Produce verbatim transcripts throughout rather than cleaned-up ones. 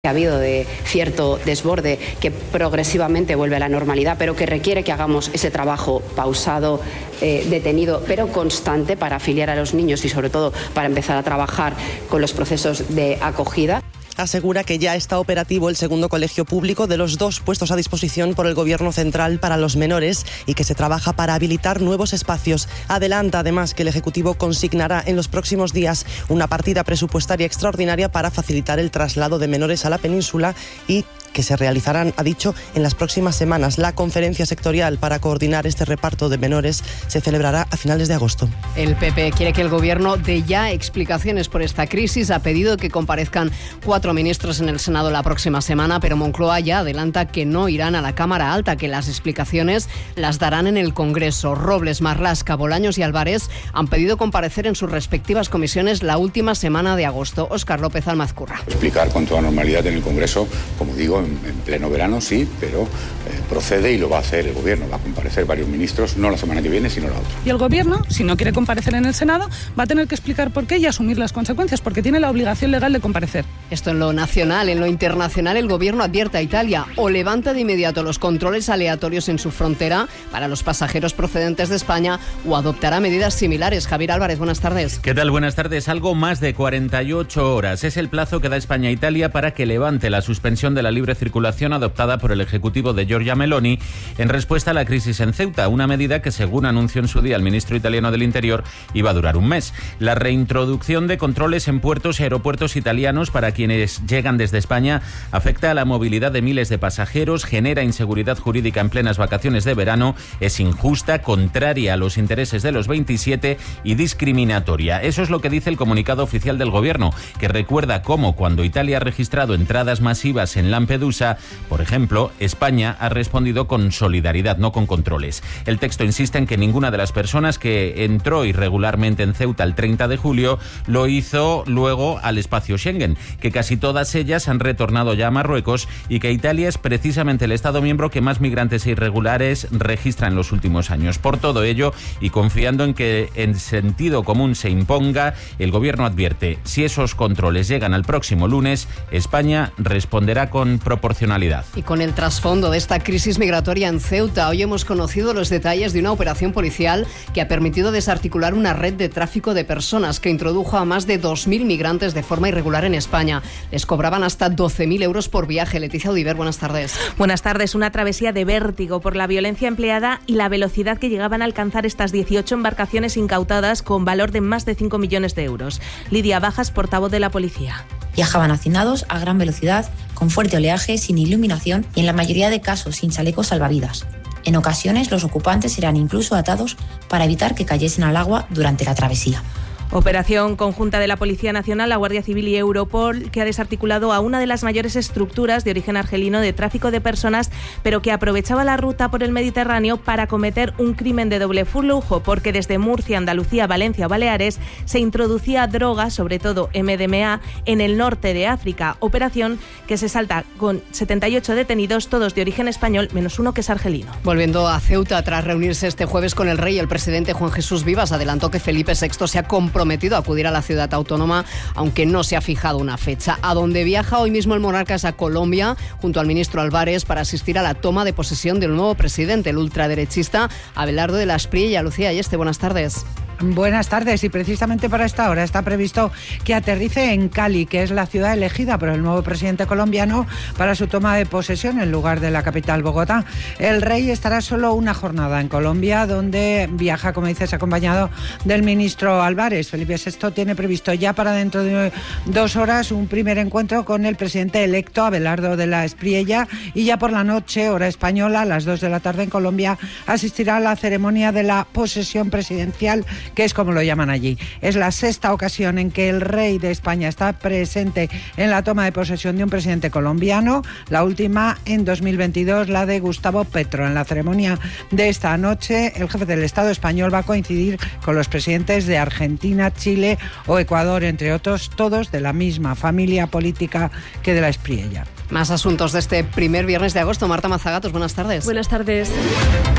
que ha habido de cierto desborde que progresivamente vuelve a la normalidad, pero que requiere que hagamos ese trabajo pausado, eh, detenido, pero constante para afiliar a los niños y sobre todo para empezar a trabajar con los procesos de acogida. Asegura que ya está operativo el segundo colegio público de los dos puestos a disposición por el Gobierno central para los menores y que se trabaja para habilitar nuevos espacios. Adelanta además que el Ejecutivo consignará en los próximos días una partida presupuestaria extraordinaria para facilitar el traslado de menores a la península y que se realizarán, ha dicho, en las próximas semanas. La conferencia sectorial para coordinar este reparto de menores se celebrará a finales de agosto. El P P quiere que el Gobierno dé ya explicaciones por esta crisis. Ha pedido que comparezcan cuatro ministros en el Senado la próxima semana, pero Moncloa ya adelanta que no irán a la Cámara Alta, que las explicaciones las darán en el Congreso. Robles, Marlaska, Bolaños y Álvarez han pedido comparecer en sus respectivas comisiones la última semana de agosto. Óscar López Almazcurra. Explicar con toda normalidad en el Congreso, como digo, en pleno verano sí, pero eh, procede y lo va a hacer el Gobierno. Va a comparecer varios ministros, no la semana que viene, sino la otra. Y el Gobierno, si no quiere comparecer en el Senado, va a tener que explicar por qué y asumir las consecuencias, porque tiene la obligación legal de comparecer. Esto en lo nacional. En lo internacional, el Gobierno advierte a Italia o levanta de inmediato los controles aleatorios en su frontera para los pasajeros procedentes de España o adoptará medidas similares. Javier Álvarez, buenas tardes. ¿Qué tal? Buenas tardes. Algo más de cuarenta y ocho horas. Es el plazo que da España a Italia para que levante la suspensión de la libre circulación adoptada por el Ejecutivo de Giorgia Meloni en respuesta a la crisis en Ceuta, una medida que, según anunció en su día el ministro italiano del Interior, iba a durar un mes. La reintroducción de controles en puertos y aeropuertos italianos para quienes llegan desde España afecta a la movilidad de miles de pasajeros, genera inseguridad jurídica en plenas vacaciones de verano, es injusta, contraria a los intereses de los veintisiete y discriminatoria. Eso es lo que dice el comunicado oficial del Gobierno, que recuerda cómo cuando Italia ha registrado entradas masivas en Lampedusa, por ejemplo, España ha respondido con solidaridad, no con controles. El texto insiste en que ninguna de las personas que entró irregularmente en Ceuta el treinta de julio lo hizo luego al espacio Schengen, que casi todas ellas han retornado ya a Marruecos y que Italia es precisamente el Estado miembro que más migrantes irregulares registra en los últimos años. Por todo ello, y confiando en que el sentido común se imponga, el Gobierno advierte, si esos controles llegan al próximo lunes, España responderá con proporcionalidad. Y con el trasfondo de esta crisis migratoria en Ceuta, hoy hemos conocido los detalles de una operación policial que ha permitido desarticular una red de tráfico de personas que introdujo a más de dos mil migrantes de forma irregular en España. Les cobraban hasta doce mil euros por viaje. Leticia Odiver, buenas tardes. Buenas tardes. Una travesía de vértigo por la violencia empleada y la velocidad que llegaban a alcanzar estas dieciocho embarcaciones incautadas con valor de más de cinco millones de euros. Lidia Bajas, portavoz de la policía. Viajaban hacinados a gran velocidad, con fuerte oleaje, sin iluminación y en la mayoría de casos sin chalecos salvavidas. En ocasiones los ocupantes eran incluso atados para evitar que cayesen al agua durante la travesía. Operación conjunta de la Policía Nacional, la Guardia Civil y Europol, que ha desarticulado a una de las mayores estructuras de origen argelino de tráfico de personas, pero que aprovechaba la ruta por el Mediterráneo para cometer un crimen de doble flujo, porque desde Murcia, Andalucía, Valencia o Baleares se introducía droga, sobre todo M D M A, en el norte de África. Operación que se salta con setenta y ocho detenidos, todos de origen español, menos uno que es argelino. Volviendo a Ceuta, tras reunirse este jueves con el rey, el presidente Juan Jesús Vivas adelantó que Felipe sexto se ha comprometido prometido acudir a la ciudad autónoma, aunque no se ha fijado una fecha. A donde viaja hoy mismo el monarca es a Colombia, junto al ministro Álvarez, para asistir a la toma de posesión del nuevo presidente, el ultraderechista Abelardo de la Espriella. Lucía Ayeste, buenas tardes. Buenas tardes, y precisamente para esta hora está previsto que aterrice en Cali, que es la ciudad elegida por el nuevo presidente colombiano para su toma de posesión en lugar de la capital, Bogotá. El rey estará solo una jornada en Colombia, donde viaja, como dices, acompañado del ministro Álvarez. Felipe sexto tiene previsto ya para dentro de dos horas un primer encuentro con el presidente electo, Abelardo de la Espriella, y ya por la noche, hora española, a las dos de la tarde en Colombia, asistirá a la ceremonia de la posesión presidencial, que es como lo llaman allí. Es la sexta ocasión en que el rey de España está presente en la toma de posesión de un presidente colombiano, la última en dos mil veintidós, la de Gustavo Petro. En la ceremonia de esta noche, el jefe del Estado español va a coincidir con los presidentes de Argentina, Chile o Ecuador, entre otros, todos de la misma familia política que de la Espriella. Más asuntos de este primer viernes de agosto. Marta Mazagatos, buenas tardes. Buenas tardes.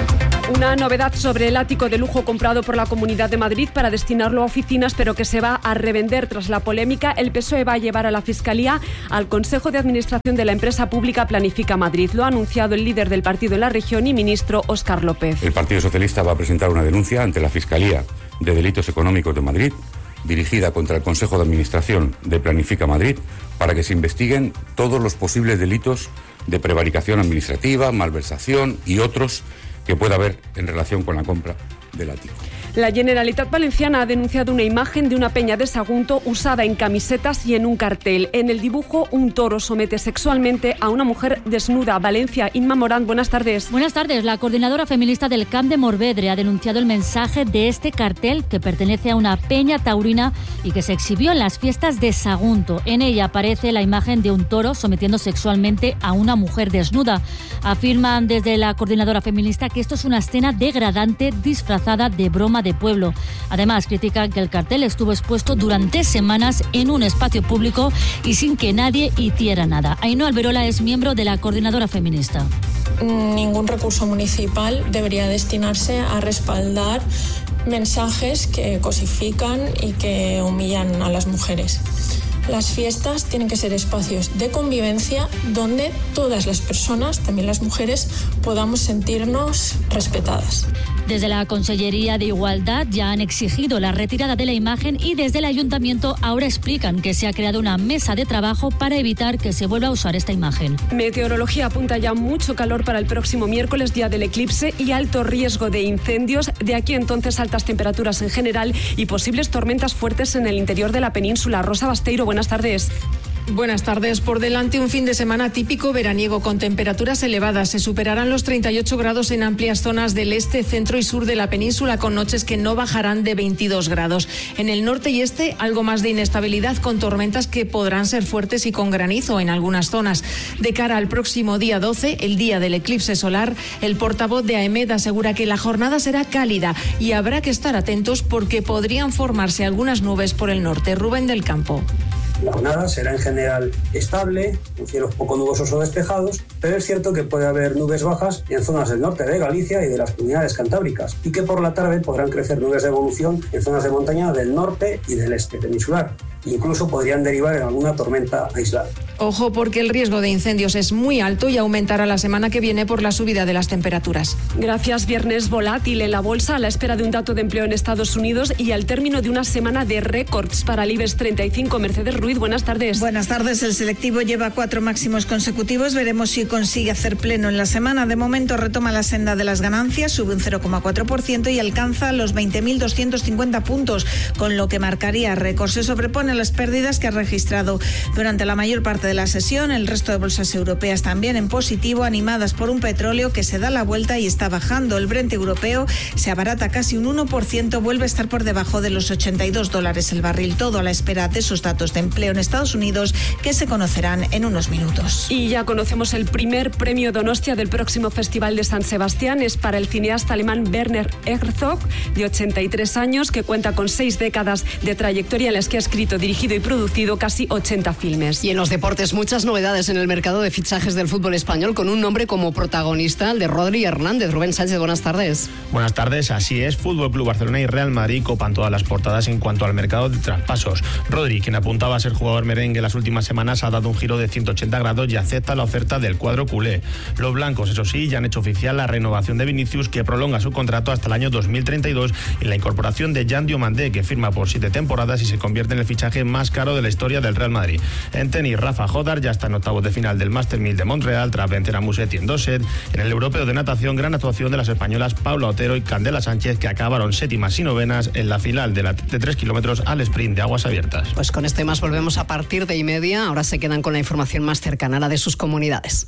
Una novedad sobre el ático de lujo comprado por la Comunidad de Madrid para destinarlo a oficinas, pero que se va a revender tras la polémica. El P S O E va a llevar a la Fiscalía al Consejo de Administración de la empresa pública Planifica Madrid. Lo ha anunciado el líder del partido en la región y ministro Óscar López. El Partido Socialista va a presentar una denuncia ante la Fiscalía de Delitos Económicos de Madrid, dirigida contra el Consejo de Administración de Planifica Madrid, para que se investiguen todos los posibles delitos de prevaricación administrativa, malversación y otros que pueda haber en relación con la compra del ático. La Generalitat Valenciana ha denunciado una imagen de una peña de Sagunto usada en camisetas y en un cartel. En el dibujo, un toro somete sexualmente a una mujer desnuda. Valencia, Inma Morán, buenas tardes. Buenas tardes. La coordinadora feminista del Camp de Morvedre ha denunciado el mensaje de este cartel que pertenece a una peña taurina y que se exhibió en las fiestas de Sagunto. En ella aparece la imagen de un toro sometiendo sexualmente a una mujer desnuda. Afirman desde la coordinadora feminista que esto es una escena degradante disfrazada de broma de pueblo. Además, critican que el cartel estuvo expuesto durante semanas en un espacio público y sin que nadie hiciera nada. Ainhoa Alberola es miembro de la coordinadora feminista. Ningún recurso municipal debería destinarse a respaldar mensajes que cosifican y que humillan a las mujeres. Las fiestas tienen que ser espacios de convivencia donde todas las personas, también las mujeres, podamos sentirnos respetadas. Desde la Consellería de Igualdad ya han exigido la retirada de la imagen y desde el Ayuntamiento ahora explican que se ha creado una mesa de trabajo para evitar que se vuelva a usar esta imagen. Meteorología apunta ya mucho calor para el próximo miércoles, día del eclipse, y alto riesgo de incendios. De aquí entonces altas temperaturas en general y posibles tormentas fuertes en el interior de la península. Rosa Basteiro, buenas tardes. Buenas tardes. Por delante un fin de semana típico veraniego con temperaturas elevadas. Se superarán los treinta y ocho grados en amplias zonas del este, centro y sur de la península, con noches que no bajarán de veintidós grados. En el norte y este, algo más de inestabilidad con tormentas que podrán ser fuertes y con granizo en algunas zonas. De cara al próximo día doce, el día del eclipse solar, el portavoz de AEMET asegura que la jornada será cálida y habrá que estar atentos porque podrían formarse algunas nubes por el norte. Rubén del Campo. La jornada será en general estable, con cielos poco nubosos o despejados, pero es cierto que puede haber nubes bajas en zonas del norte de Galicia y de las comunidades cantábricas, y que por la tarde podrán crecer nubes de evolución en zonas de montaña del norte y del este peninsular. Incluso podrían derivar en alguna tormenta aislada. Ojo, porque el riesgo de incendios es muy alto y aumentará la semana que viene por la subida de las temperaturas. Gracias. Viernes volátil en la bolsa a la espera de un dato de empleo en Estados Unidos y al término de una semana de récords para el IBEX treinta y cinco. Mercedes Ruiz, buenas tardes. Buenas tardes. El selectivo lleva cuatro máximos consecutivos. Veremos si consigue hacer pleno en la semana. De momento retoma la senda de las ganancias, sube un cero coma cuatro por ciento y alcanza los veinte mil doscientos cincuenta puntos, con lo que marcaría récord. Se sobrepone a las pérdidas que ha registrado durante la mayor parte de la sesión. El resto de bolsas europeas también en positivo, animadas por un petróleo que se da la vuelta y está bajando. El Brent europeo se abarata casi un uno por ciento, vuelve a estar por debajo de los ochenta y dos dólares el barril. Todo a la espera de esos datos de empleo en Estados Unidos que se conocerán en unos minutos. Y ya conocemos el primer premio Donostia del próximo Festival de San Sebastián. Es para el cineasta alemán Werner Herzog, de ochenta y tres años, que cuenta con seis décadas de trayectoria en las que ha escrito, dirigido y producido casi ochenta filmes. Y en los deportes, muchas novedades en el mercado de fichajes del fútbol español, con un nombre como protagonista, el de Rodri Hernández. Rubén Sánchez, buenas tardes. Buenas tardes, así es. Fútbol Club Barcelona y Real Madrid copan todas las portadas en cuanto al mercado de traspasos. Rodri, quien apuntaba a ser jugador merengue las últimas semanas, ha dado un giro de ciento ochenta grados y acepta la oferta del cuadro culé. Los blancos, eso sí, ya han hecho oficial la renovación de Vinicius, que prolonga su contrato hasta el año dos mil treinta y dos, y la incorporación de Jan Diomandé, que firma por siete temporadas y se convierte en el fichaje más caro de la historia del Real Madrid. En tenis, Rafa Jodar ya está en octavos de final del Master mil de Montreal tras vencer a Musetti en dos sets. En el europeo de natación, gran actuación de las españolas Paula Otero y Candela Sánchez, que acabaron séptimas y novenas en la final de, la, de tres kilómetros al sprint de aguas abiertas. Pues con este más volvemos a partir de y media. Ahora se quedan con la información más cercana a la de sus comunidades.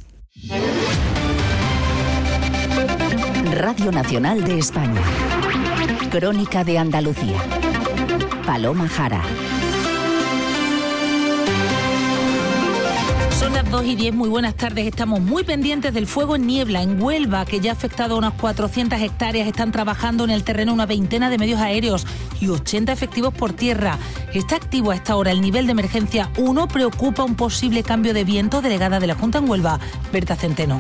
Radio Nacional de España. Crónica de Andalucía. Paloma Jara. Son las dos y diez, muy buenas tardes. Estamos muy pendientes del fuego en Niebla, en Huelva, que ya ha afectado a unas cuatrocientas hectáreas. Están trabajando en el terreno una veintena de medios aéreos y ochenta efectivos por tierra. Está activo a esta hora el nivel de emergencia uno. Preocupa un posible cambio de viento. Delegada de la Junta en Huelva, Berta Centeno.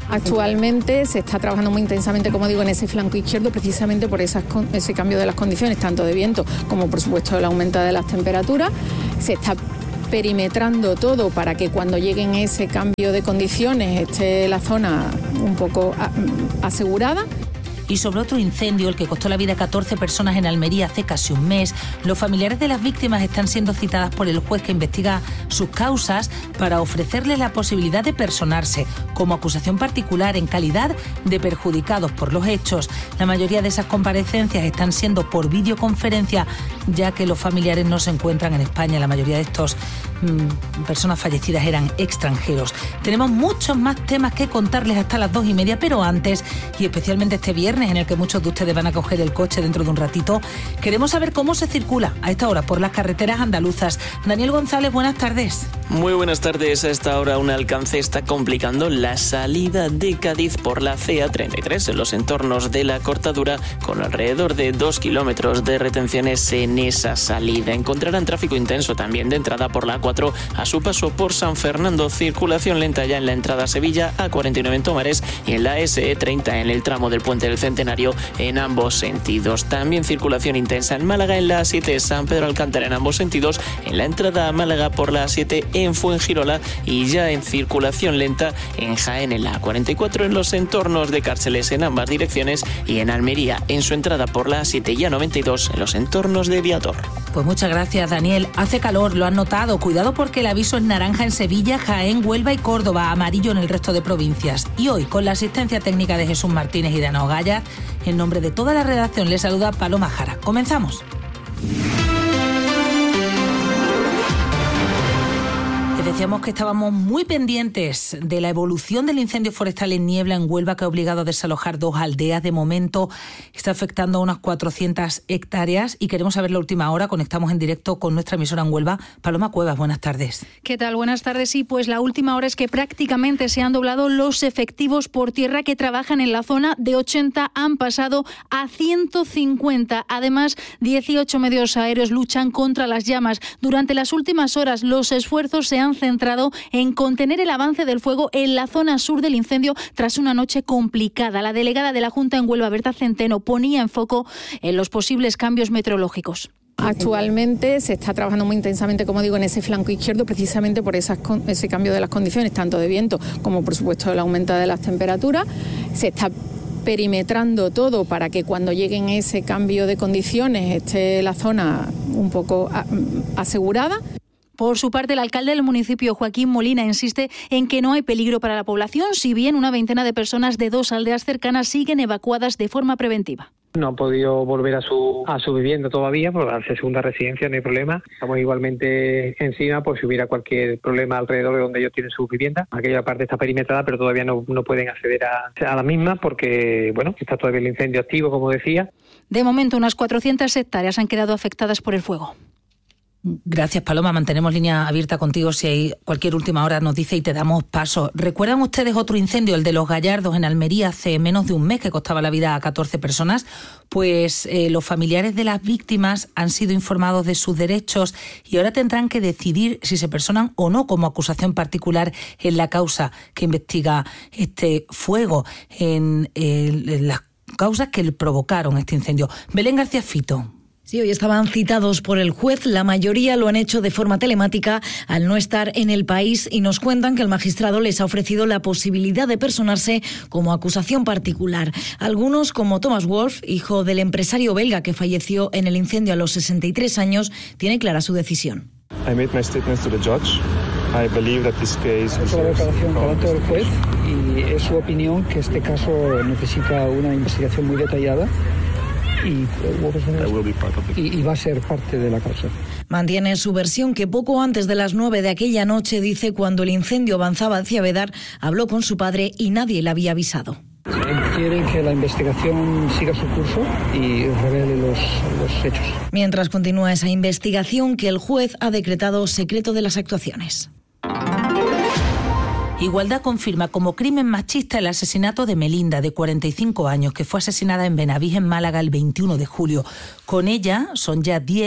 Actualmente se está trabajando muy intensamente, como digo, en ese flanco izquierdo, precisamente por esas, ese cambio de las condiciones, tanto de viento como, por supuesto, el aumento de las temperaturas. Se está perimetrando todo para que cuando lleguen ese cambio de condiciones esté la zona un poco asegurada. Y sobre otro incendio, el que costó la vida a catorce personas en Almería hace casi un mes, los familiares de las víctimas están siendo citadas por el juez que investiga sus causas para ofrecerles la posibilidad de personarse como acusación particular en calidad de perjudicados por los hechos. La mayoría de esas comparecencias están siendo por videoconferencia, ya que los familiares no se encuentran en España. La mayoría de estos mmm, personas fallecidas eran extranjeros. Tenemos muchos más temas que contarles hasta las dos y media, pero antes, y especialmente este viernes, en el que muchos de ustedes van a coger el coche dentro de un ratito, queremos saber cómo se circula a esta hora por las carreteras andaluzas. Daniel González, buenas tardes. Muy buenas tardes. A esta hora un alcance está complicando la salida de Cádiz por la C A treinta y tres en los entornos de la Cortadura, con alrededor de dos kilómetros de retenciones en esa salida. Encontrarán tráfico intenso también de entrada por la A cuatro a su paso por San Fernando, circulación lenta ya en la entrada a Sevilla, A cuarenta y nueve en Tomares y en la S E treinta en el tramo del Puente del Centenario en ambos sentidos. También circulación intensa en Málaga en la A siete San Pedro Alcántara en ambos sentidos, en la entrada a Málaga por la A siete en Fuengirola y ya en circulación lenta en Jaén en la A cuarenta y cuatro en los entornos de Cárceles en ambas direcciones y en Almería en su entrada por la A siete y A noventa y dos en los entornos de Viator. Pues muchas gracias, Daniel. Hace calor, lo han notado. Cuidado porque el aviso es naranja en Sevilla, Jaén, Huelva y Córdoba, amarillo en el resto de provincias. Y hoy, con la asistencia técnica de Jesús Martínez y de Ana Ogaya, en nombre de toda la redacción, les saluda Paloma Jara. Comenzamos. Decíamos que estábamos muy pendientes de la evolución del incendio forestal en Niebla, en Huelva, que ha obligado a desalojar dos aldeas. De momento está afectando a unas cuatrocientas hectáreas y queremos saber la última hora. Conectamos en directo con nuestra emisora en Huelva. Paloma Cuevas, buenas tardes. ¿Qué tal? Buenas tardes. Sí, pues la última hora es que prácticamente se han doblado los efectivos por tierra que trabajan en la zona. De ochenta han pasado a ciento cincuenta. Además, dieciocho medios aéreos luchan contra las llamas. Durante las últimas horas, los esfuerzos se han centrado en contener el avance del fuego en la zona sur del incendio tras una noche complicada. La delegada de la Junta en Huelva, Berta Centeno, ponía en foco en los posibles cambios meteorológicos. Actualmente se está trabajando muy intensamente, como digo, en ese flanco izquierdo, precisamente por esas, ese cambio de las condiciones, tanto de viento como, por supuesto, el aumento de las temperaturas. Se está perimetrando todo para que cuando lleguen ese cambio de condiciones esté la zona un poco asegurada. Por su parte, el alcalde del municipio, Joaquín Molina, insiste en que no hay peligro para la población, si bien una veintena de personas de dos aldeas cercanas siguen evacuadas de forma preventiva. No han podido volver a su a su vivienda todavía, porque al ser segunda residencia no hay problema. Estamos igualmente encima por si hubiera cualquier problema alrededor de donde ellos tienen su vivienda. Aquella parte está perimetrada, pero todavía no, no pueden acceder a, a la misma porque, bueno, está todavía el incendio activo, como decía. De momento, unas cuatrocientas hectáreas han quedado afectadas por el fuego. Gracias, Paloma. Mantenemos línea abierta contigo. Si hay cualquier última hora nos dice y te damos paso. ¿Recuerdan ustedes otro incendio, el de Los Gallardos en Almería, hace menos de un mes, que costaba la vida a catorce personas? Pues eh, los familiares de las víctimas han sido informados de sus derechos y ahora tendrán que decidir si se personan o no como acusación particular en la causa que investiga este fuego, en, en, en las causas que provocaron este incendio. Belén García Fito. Sí, hoy estaban citados por el juez. La mayoría lo han hecho de forma telemática al no estar en el país y nos cuentan que el magistrado les ha ofrecido la posibilidad de personarse como acusación particular. Algunos, como Thomas Wolf, hijo del empresario belga que falleció en el incendio a los sesenta y tres años, tiene clara su decisión. I made my statements to the judge. I believe that this case es la declaración que ha dado el juez y es su opinión que este caso necesita una investigación muy detallada. Y, y, y va a ser parte de la causa. Mantiene su versión que poco antes de las nueve de aquella noche, dice, cuando el incendio avanzaba hacia Vedar, habló con su padre y nadie le había avisado. Quieren que la investigación siga su curso y revele los, los hechos. Mientras continúa esa investigación que el juez ha decretado secreto de las actuaciones. Igualdad confirma como crimen machista el asesinato de Melinda, de cuarenta y cinco años, que fue asesinada en Benavís, en Málaga, el veintiuno de julio. Con ella son ya diez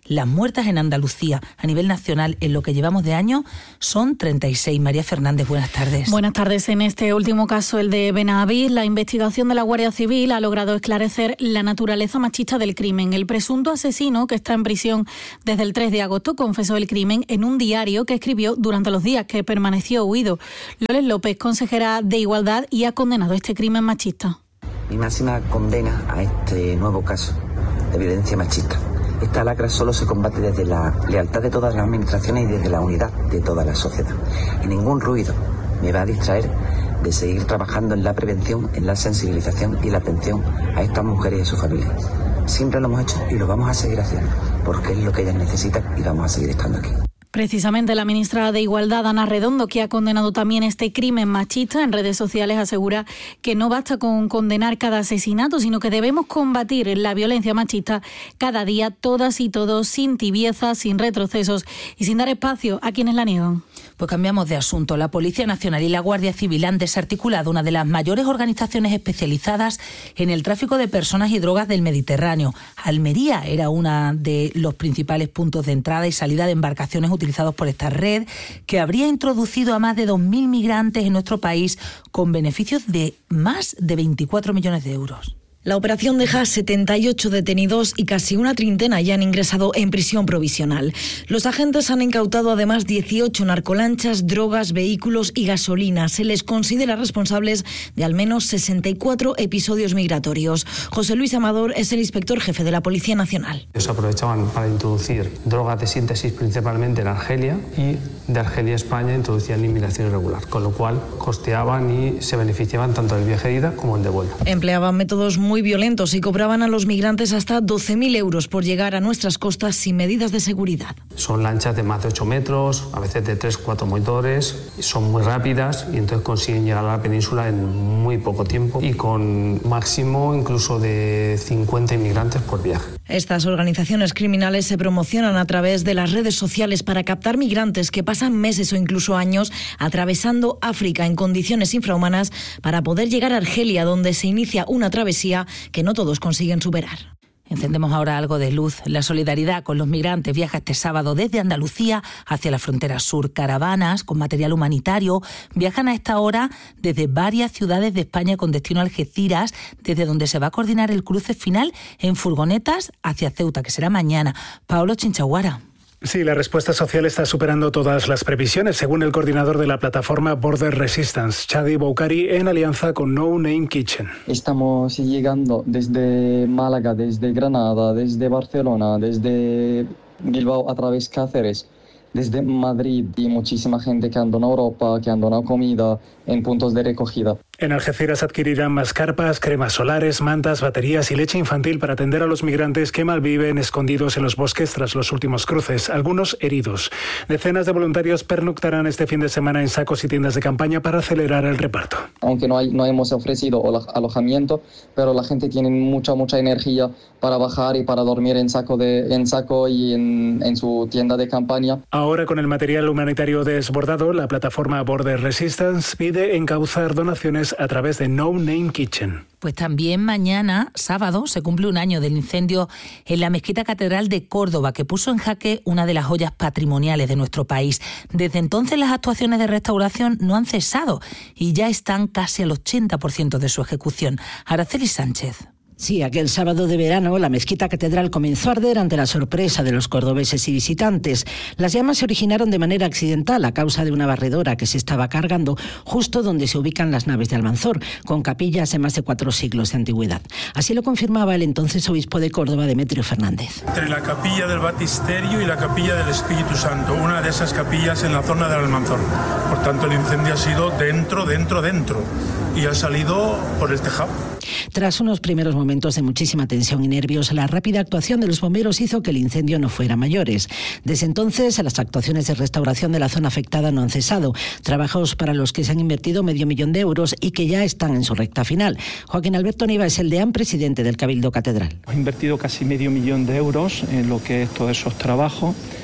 Las muertas en Andalucía a nivel nacional en lo que llevamos de año son treinta y seis. María Fernández, buenas tardes. Buenas tardes. En este último caso, el de Benavís, la investigación de la Guardia Civil ha logrado esclarecer la naturaleza machista del crimen. El presunto asesino, que está en prisión desde el tres de agosto, confesó el crimen en un diario que escribió durante los días que permaneció huido. Loles López, consejera de Igualdad, y ha condenado este crimen machista. Mi máxima condena a este nuevo caso de violencia machista. Esta lacra solo se combate desde la lealtad de todas las administraciones y desde la unidad de toda la sociedad. Y ningún ruido me va a distraer de seguir trabajando en la prevención, en la sensibilización y la atención a estas mujeres y a sus familias. Siempre lo hemos hecho y lo vamos a seguir haciendo, porque es lo que ellas necesitan y vamos a seguir estando aquí. Precisamente la ministra de Igualdad, Ana Redondo, que ha condenado también este crimen machista en redes sociales, asegura que no basta con condenar cada asesinato, sino que debemos combatir la violencia machista cada día, todas y todos, sin tibieza, sin retrocesos y sin dar espacio a quienes la niegan. Pues cambiamos de asunto. La Policía Nacional y la Guardia Civil han desarticulado una de las mayores organizaciones especializadas en el tráfico de personas y drogas del Mediterráneo. Almería era uno de los principales puntos de entrada y salida de embarcaciones utilizados por esta red, que habría introducido a más de dos mil migrantes en nuestro país con beneficios de más de veinticuatro millones de euros. La operación deja setenta y ocho detenidos y casi una treintena ya han ingresado en prisión provisional. Los agentes han incautado además dieciocho narcolanchas, drogas, vehículos y gasolina. Se les considera responsables de al menos sesenta y cuatro episodios migratorios. José Luis Amador es el inspector jefe de la Policía Nacional. Se aprovechaban para introducir drogas de síntesis principalmente en Argelia y de Argelia a España introducían inmigración irregular, con lo cual costeaban y se beneficiaban tanto del viaje de ida como el de vuelta. Empleaban métodos muy violentos y cobraban a los migrantes hasta doce mil euros por llegar a nuestras costas sin medidas de seguridad. Son lanchas de más de ocho metros, a veces de tres, cuatro motores, son muy rápidas y entonces consiguen llegar a la península en muy poco tiempo y con máximo incluso de cincuenta inmigrantes por viaje. Estas organizaciones criminales se promocionan a través de las redes sociales para captar migrantes que pasan meses o incluso años atravesando África en condiciones infrahumanas para poder llegar a Argelia, donde se inicia una travesía que no todos consiguen superar. Encendemos ahora algo de luz. La solidaridad con los migrantes viaja este sábado desde Andalucía hacia la frontera sur. Caravanas con material humanitario viajan a esta hora desde varias ciudades de España con destino a Algeciras, desde donde se va a coordinar el cruce final en furgonetas hacia Ceuta, que será mañana. Paolo Chinchaguara. Sí, la respuesta social está superando todas las previsiones, según el coordinador de la plataforma Border Resistance, Chadi Boukari, en alianza con No Name Kitchen. Estamos llegando desde Málaga, desde Granada, desde Barcelona, desde Bilbao a través de Cáceres, desde Madrid, y muchísima gente que han donado ropa, que han donado comida en puntos de recogida. En Algeciras adquirirán más carpas, cremas solares, mantas, baterías y leche infantil para atender a los migrantes que malviven escondidos en los bosques tras los últimos cruces, algunos heridos. Decenas de voluntarios pernoctarán este fin de semana en sacos y tiendas de campaña para acelerar el reparto. Aunque no, hay, no hemos ofrecido alojamiento, pero la gente tiene mucha, mucha energía para bajar y para dormir en saco, de, en saco y en, en su tienda de campaña. Ahora, con el material humanitario desbordado, la plataforma Border Resistance pide encauzar donaciones a través de No Name Kitchen. Pues también mañana, sábado, se cumple un año del incendio en la Mezquita Catedral de Córdoba, que puso en jaque una de las joyas patrimoniales de nuestro país. Desde entonces las actuaciones de restauración no han cesado y ya están casi al ochenta por ciento de su ejecución. Araceli Sánchez. Sí, aquel sábado de verano la mezquita catedral comenzó a arder ante la sorpresa de los cordobeses y visitantes. Las llamas se originaron de manera accidental a causa de una barredora que se estaba cargando justo donde se ubican las naves de Almanzor, con capillas de más de cuatro siglos de antigüedad. Así lo confirmaba el entonces obispo de Córdoba, Demetrio Fernández. Entre la capilla del Baptisterio y la capilla del Espíritu Santo, una de esas capillas en la zona del Almanzor. Por tanto, el incendio ha sido dentro, dentro, dentro y ha salido por el tejado. Tras unos primeros momentos de muchísima tensión y nervios, la rápida actuación de los bomberos hizo que el incendio no fuera a mayores. Desde entonces, las actuaciones de restauración de la zona afectada no han cesado. Trabajos para los que se han invertido medio millón de euros y que ya están en su recta final. Joaquín Alberto Niva es el deán presidente del Cabildo Catedral. Hemos invertido casi medio millón de euros en lo que es todos esos trabajos.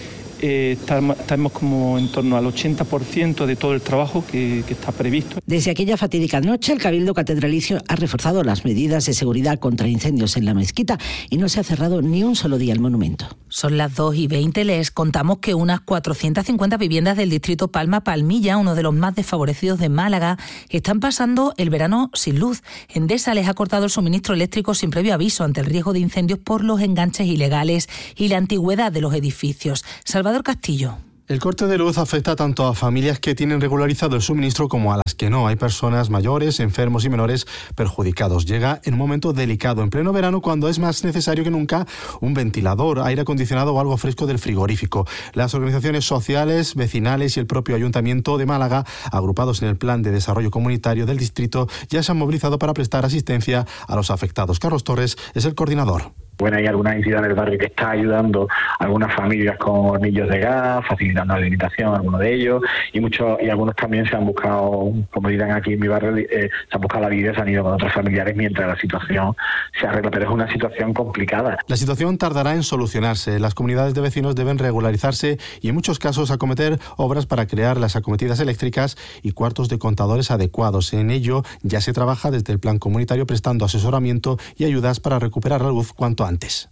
eh, estamos, estamos como en torno al ochenta por ciento de todo el trabajo que, que está previsto. Desde aquella fatídica noche, el Cabildo Catedralicio ha reforzado las medidas de seguridad contra incendios en la mezquita y no se ha cerrado ni un solo día el monumento. Son las dos y veinte. Les contamos que unas cuatrocientas cincuenta viviendas del distrito Palma-Palmilla, uno de los más desfavorecidos de Málaga, están pasando el verano sin luz. Endesa les ha cortado el suministro eléctrico sin previo aviso ante el riesgo de incendios por los enganches ilegales y la antigüedad de los edificios. Salvador Castillo. El corte de luz afecta tanto a familias que tienen regularizado el suministro como a las que no. Hay personas mayores, enfermos y menores perjudicados. Llega en un momento delicado, en pleno verano, cuando es más necesario que nunca un ventilador, aire acondicionado o algo fresco del frigorífico. Las organizaciones sociales, vecinales y el propio Ayuntamiento de Málaga, agrupados en el Plan de Desarrollo Comunitario del distrito, ya se han movilizado para prestar asistencia a los afectados. Carlos Torres es el coordinador. Bueno, hay alguna entidad del barrio que está ayudando a algunas familias con hornillos de gas, facilitando la alimentación, algunos de ellos, y muchos y algunos también se han buscado, como dirán aquí en mi barrio, eh, se han buscado la vida, se han ido con otros familiares mientras la situación se arregla, pero es una situación complicada. La situación tardará en solucionarse. Las comunidades de vecinos deben regularizarse y en muchos casos acometer obras para crear las acometidas eléctricas y cuartos de contadores adecuados. En ello ya se trabaja desde el plan comunitario prestando asesoramiento y ayudas para recuperar la luz cuanto antes.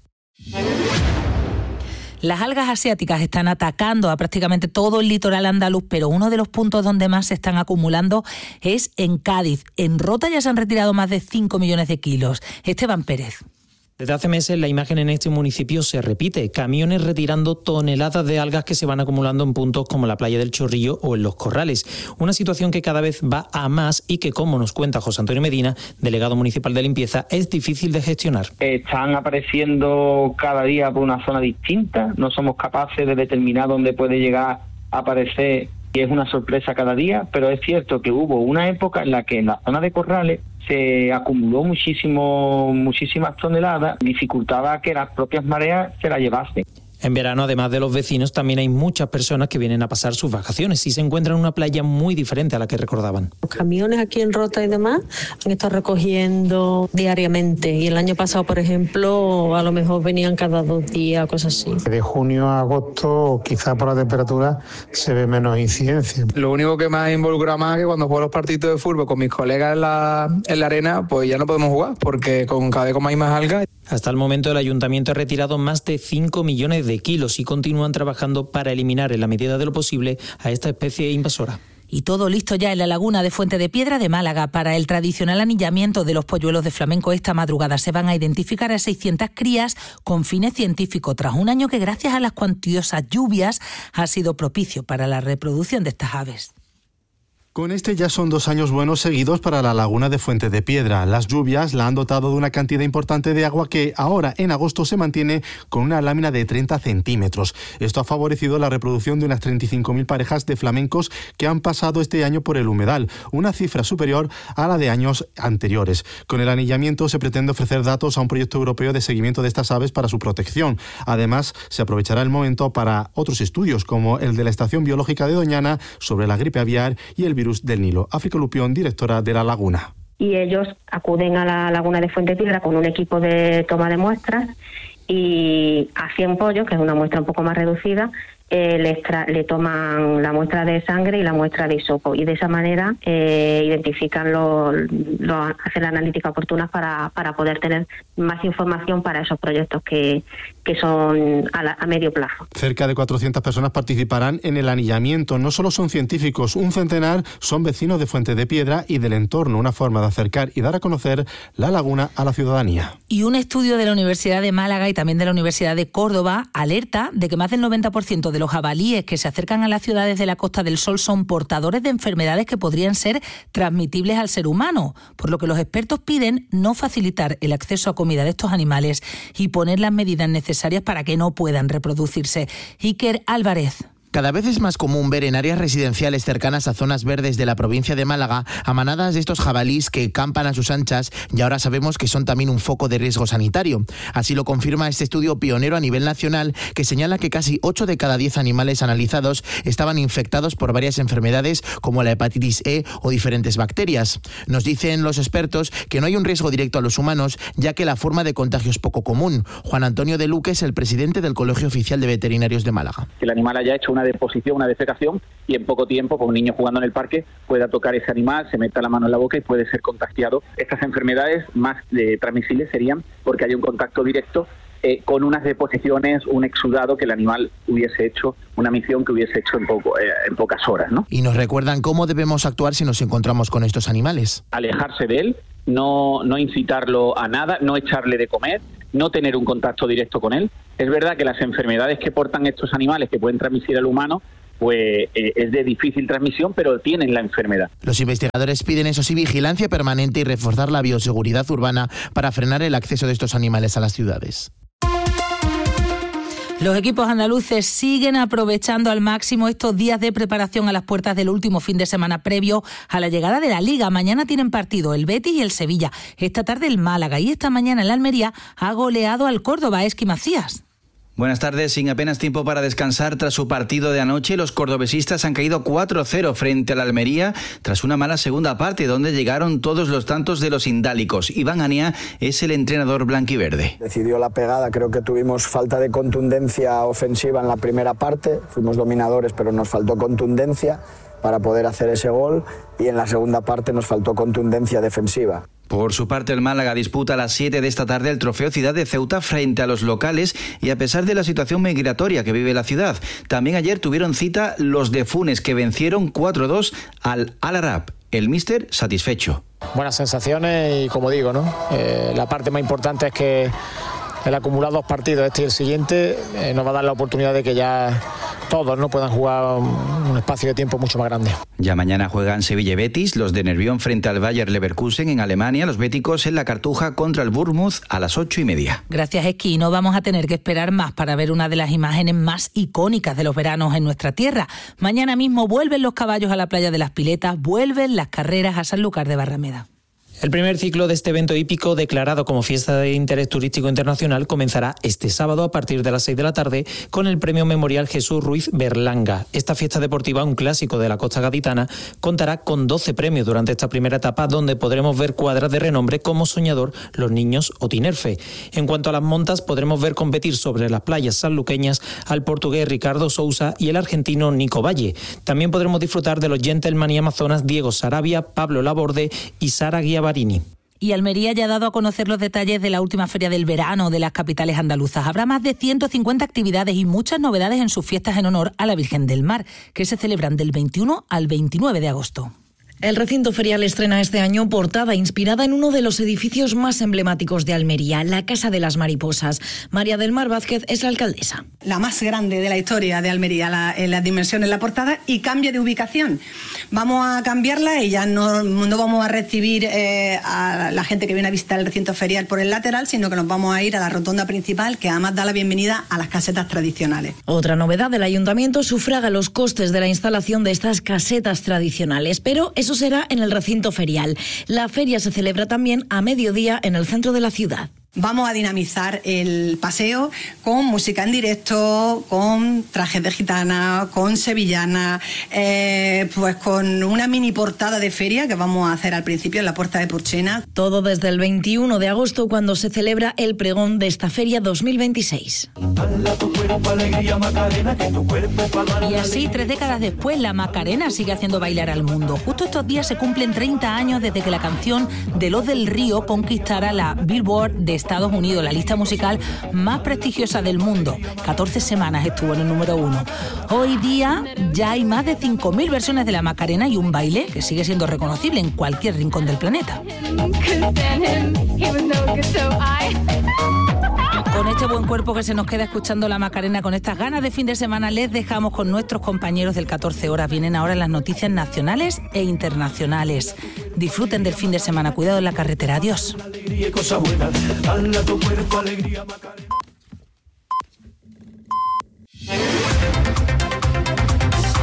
Las algas asiáticas están atacando a prácticamente todo el litoral andaluz, pero uno de los puntos donde más se están acumulando es en Cádiz. En Rota ya se han retirado más de cinco millones de kilos. Esteban Pérez. Desde hace meses la imagen en este municipio se repite, camiones retirando toneladas de algas que se van acumulando en puntos como la playa del Chorrillo o en Los Corrales. Una situación que cada vez va a más y que, como nos cuenta José Antonio Medina, delegado municipal de limpieza, es difícil de gestionar. Están apareciendo cada día por una zona distinta, no somos capaces de determinar dónde puede llegar a aparecer y es una sorpresa cada día, pero es cierto que hubo una época en la que en la zona de Corrales se acumuló muchísimo, muchísimas toneladas, dificultaba que las propias mareas se la llevasen. En verano, además de los vecinos, también hay muchas personas que vienen a pasar sus vacaciones y se encuentran en una playa muy diferente a la que recordaban. Los camiones aquí en Rota y demás han estado recogiendo diariamente y el año pasado, por ejemplo, a lo mejor venían cada dos días, cosas así. De junio a agosto, quizás por la temperatura, se ve menos incidencia. Lo único que me ha involucrado más es que cuando juego los partidos de fútbol con mis colegas en la, en la arena, pues ya no podemos jugar porque con cada vez como hay más algas. Hasta el momento el ayuntamiento ha retirado más de cinco millones de kilos y continúan trabajando para eliminar en la medida de lo posible a esta especie invasora. Y todo listo ya en la laguna de Fuente de Piedra de Málaga para el tradicional anillamiento de los polluelos de flamenco. Esta madrugada se van a identificar a seiscientas crías con fines científicos, tras un año que gracias a las cuantiosas lluvias ha sido propicio para la reproducción de estas aves. Con este ya son dos años buenos seguidos para la laguna de Fuente de Piedra. Las lluvias la han dotado de una cantidad importante de agua que ahora en agosto se mantiene con una lámina de treinta centímetros. Esto ha favorecido la reproducción de unas treinta y cinco mil parejas de flamencos que han pasado este año por el humedal, una cifra superior a la de años anteriores. Con el anillamiento se pretende ofrecer datos a un proyecto europeo de seguimiento de estas aves para su protección. Además, se aprovechará el momento para otros estudios como el de la Estación Biológica de Doñana sobre la gripe aviar y el virus del Nilo. África Lupión, directora de la laguna. Y ellos acuden a la laguna de Fuente Piedra con un equipo de toma de muestras y a cien pollos, que es una muestra un poco más reducida, eh, le, extra, le toman la muestra de sangre y la muestra de hisopo y de esa manera eh, identifican los, lo, hacen la analítica oportuna para, para poder tener más información para esos proyectos que, que son a, la, a medio plazo. Cerca de cuatrocientas personas participarán en el anillamiento. No solo son científicos, un centenar son vecinos de Fuente de Piedra y del entorno, una forma de acercar y dar a conocer la laguna a la ciudadanía. Y un estudio de la Universidad de Málaga y también de la Universidad de Córdoba alerta de que más del noventa por ciento de los jabalíes que se acercan a las ciudades de la Costa del Sol son portadores de enfermedades que podrían ser transmitibles al ser humano, por lo que los expertos piden no facilitar el acceso a comida de estos animales y poner las medidas necesarias para que no puedan reproducirse. Iker Álvarez. Cada vez es más común ver en áreas residenciales cercanas a zonas verdes de la provincia de Málaga a manadas de estos jabalís que campan a sus anchas y ahora sabemos que son también un foco de riesgo sanitario. Así lo confirma este estudio pionero a nivel nacional que señala que casi ocho de cada diez animales analizados estaban infectados por varias enfermedades como la hepatitis E o diferentes bacterias. Nos dicen los expertos que no hay un riesgo directo a los humanos ya que la forma de contagio es poco común. Juan Antonio de Luque es el presidente del Colegio Oficial de Veterinarios de Málaga. Que el animal haya hecho una deposición, una defecación y en poco tiempo, pues un niño jugando en el parque pueda tocar ese animal, se meta la mano en la boca y puede ser contagiado. Estas enfermedades más eh, transmisibles serían porque hay un contacto directo eh, con unas deposiciones, un exudado que el animal hubiese hecho, una misión que hubiese hecho en, poco, eh, en pocas horas, ¿no? Y nos recuerdan cómo debemos actuar si nos encontramos con estos animales. Alejarse de él, no, no incitarlo a nada, no echarle de comer, no tener un contacto directo con él. Es verdad que las enfermedades que portan estos animales que pueden transmitir al humano pues eh, es de difícil transmisión, pero tienen la enfermedad. Los investigadores piden, eso sí, vigilancia permanente y reforzar la bioseguridad urbana para frenar el acceso de estos animales a las ciudades. Los equipos andaluces siguen aprovechando al máximo estos días de preparación a las puertas del último fin de semana previo a la llegada de la Liga. Mañana tienen partido el Betis y el Sevilla. Esta tarde el Málaga y esta mañana el Almería ha goleado al Córdoba. Esqui Macías. Buenas tardes. Sin apenas tiempo para descansar tras su partido de anoche, los cordobesistas han caído cuatro cero frente al Almería tras una mala segunda parte donde llegaron todos los tantos de los indálicos. Iván Ania es el entrenador blanquiverde. Decidió la pegada, creo que tuvimos falta de contundencia ofensiva en la primera parte, fuimos dominadores pero nos faltó contundencia para poder hacer ese gol y en la segunda parte nos faltó contundencia defensiva. Por su parte, el Málaga disputa a las siete de esta tarde el Trofeo Ciudad de Ceuta frente a los locales y a pesar de la situación migratoria que vive la ciudad. También ayer tuvieron cita los de Funes que vencieron cuatro dos al Al-Arab. El míster satisfecho. Buenas sensaciones y como digo, ¿no? Eh, la parte más importante es que el acumular dos partidos, este y el siguiente, eh, nos va a dar la oportunidad de que ya todos no puedan jugar un, un espacio de tiempo mucho más grande. Ya mañana juegan Sevilla y Betis, los de Nervión frente al Bayer Leverkusen en Alemania, los béticos en la Cartuja contra el Bournemouth a las ocho y media. Gracias, Esqui. No vamos a tener que esperar más para ver una de las imágenes más icónicas de los veranos en nuestra tierra. Mañana mismo vuelven los caballos a la playa de las Piletas, vuelven las carreras a Sanlúcar de Barrameda. El primer ciclo de este evento hípico, declarado como fiesta de interés turístico internacional, comenzará este sábado a partir de las seis de la tarde con el Premio Memorial Jesús Ruiz Berlanga. Esta fiesta deportiva, un clásico de la costa gaditana, contará con doce premios durante esta primera etapa, donde podremos ver cuadras de renombre como Soñador, Los Niños o Tinerfe. En cuanto a las montas, podremos ver competir sobre las playas sanluqueñas al portugués Ricardo Sousa y el argentino Nico Valle. También podremos disfrutar de los Gentleman y Amazonas Diego Sarabia, Pablo Laborde y Sara Guiavarini. Y Almería ya ha dado a conocer los detalles de la última feria del verano de las capitales andaluzas. Habrá más de ciento cincuenta actividades y muchas novedades en sus fiestas en honor a la Virgen del Mar, que se celebran del veintiuno al veintinueve de agosto. El recinto ferial estrena este año portada inspirada en uno de los edificios más emblemáticos de Almería, la Casa de las Mariposas. María del Mar Vázquez es la alcaldesa. La más grande de la historia de Almería, la, en las dimensiones, la portada, y cambia de ubicación. Vamos a cambiarla y ya no, no vamos a recibir eh, a la gente que viene a visitar el recinto ferial por el lateral, sino que nos vamos a ir a la rotonda principal, que además da la bienvenida a las casetas tradicionales. Otra novedad del ayuntamiento: sufraga los costes de la instalación de estas casetas tradicionales, pero eso será en el recinto ferial. La feria se celebra también a mediodía en el centro de la ciudad. Vamos a dinamizar el paseo con música en directo, con trajes de gitana, con sevillana, eh, pues con una mini portada de feria que vamos a hacer al principio en la Puerta de Purchena. Todo desde el veintiuno de agosto, cuando se celebra el pregón de esta feria dos mil veintiséis. Y así, tres décadas después, la Macarena sigue haciendo bailar al mundo. Justo estos días se cumplen treinta años desde que la canción de Los del Río conquistara la Billboard de Estados Unidos, la lista musical más prestigiosa del mundo. catorce semanas estuvo en el número uno. Hoy día ya hay más de cinco mil versiones de la Macarena y un baile que sigue siendo reconocible en cualquier rincón del planeta. Con este buen cuerpo que se nos queda escuchando la Macarena, con estas ganas de fin de semana, les dejamos con nuestros compañeros del catorce horas. Vienen ahora las noticias nacionales e internacionales. Disfruten del fin de semana. Cuidado en la carretera. Adiós.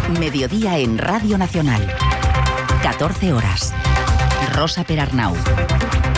Mediodía en Radio Nacional. catorce horas. Rosa Perarnau.